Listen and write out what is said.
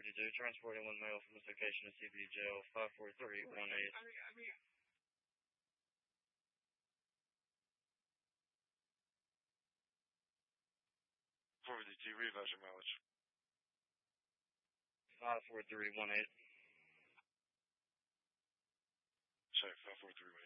1052, transporting one male from this location to CPD jail 54318. 452, readvise your mileage. 54318. Sorry, 54318.